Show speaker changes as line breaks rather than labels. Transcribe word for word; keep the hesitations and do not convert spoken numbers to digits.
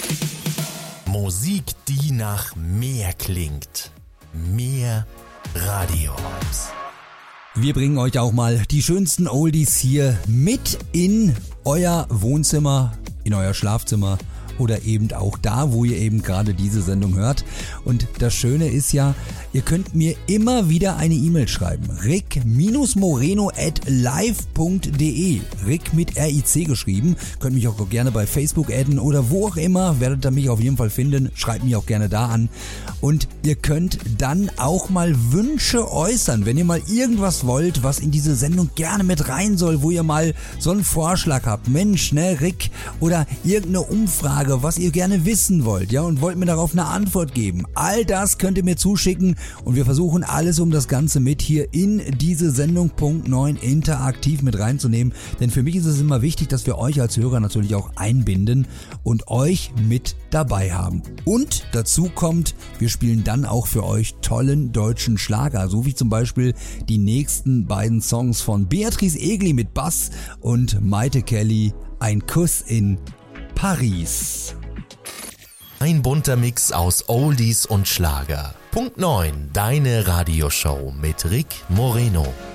Musik, die nach mehr klingt. Mehr Radio-Vibes.
Wir bringen euch auch mal die schönsten Oldies hier mit in euer Wohnzimmer, in euer Schlafzimmer oder eben auch da, wo ihr eben gerade diese Sendung hört. Und das Schöne ist ja, ihr könnt mir immer wieder eine E-Mail schreiben. rick moreno at live punkt de. Rick mit R I C geschrieben. Könnt mich auch gerne bei Facebook adden oder wo auch immer. Werdet ihr mich auf jeden Fall finden. Schreibt mich auch gerne da an. Und ihr könnt dann auch mal Wünsche äußern. Wenn ihr mal irgendwas wollt, was in diese Sendung gerne mit rein soll, wo ihr mal so einen Vorschlag habt. Mensch, ne, Rick, oder irgendeine Umfrage, was ihr gerne wissen wollt, ja, und wollt mir darauf eine Antwort geben. All das könnt ihr mir zuschicken und wir versuchen alles, um das Ganze mit hier in diese Sendung Punkt neun interaktiv mit reinzunehmen, denn für mich ist es immer wichtig, dass wir euch als Hörer natürlich auch einbinden und euch mit dabei haben. Und dazu kommt, wir spielen dann auch für euch tollen deutschen Schlager, so wie zum Beispiel die nächsten beiden Songs von Beatrice Egli mit Bass und Maite Kelly, Ein Kuss in Paris.
Ein bunter Mix aus Oldies und Schlager. Punkt neun, deine Radioshow mit Rick Moreno.